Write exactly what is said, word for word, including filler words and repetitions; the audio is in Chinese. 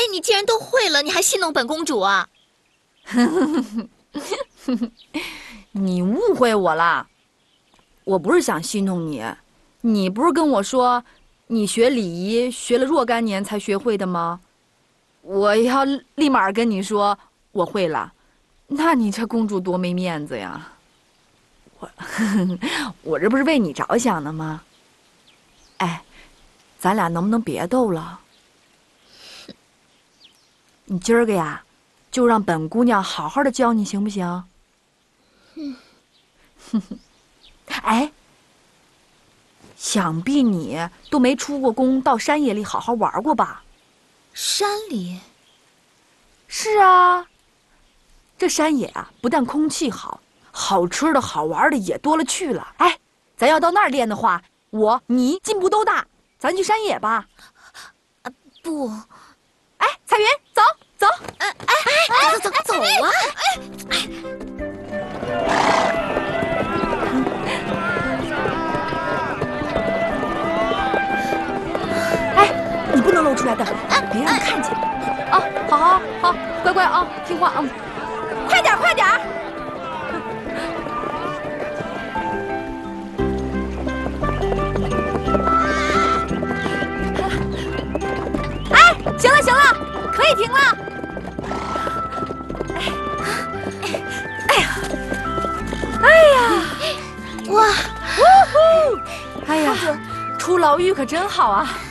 你既然都会了，你还戏弄本公主啊？ 你误会我了，我不是想戏弄你。你不是跟我说，你学礼仪学了若干年才学会的吗？我要立马跟你说我会了，那你这公主多没面子呀！我我这不是为你着想的吗？哎，咱俩能不能别斗了？你今儿个呀，就让本姑娘好好的教你，行不行？嗯。哎，想必你都没出过宫，到山野里好好玩过吧？ 山里？ 是啊，这山野啊，不但空气好，好吃的好玩的也多了去了。哎，咱要到那儿练的话，我你进步都大。咱去山野吧。 啊，不。 哎，彩云，走走。 哎哎哎，走走走走啊！ 哎哎，你不能露出来的，别让人看见。啊，好好好，乖乖啊，听话啊，快点快点！哎，行了行了，可以停了。哎呀，哎呀， 哇， 呜呼！哎呀，出牢狱可真好啊！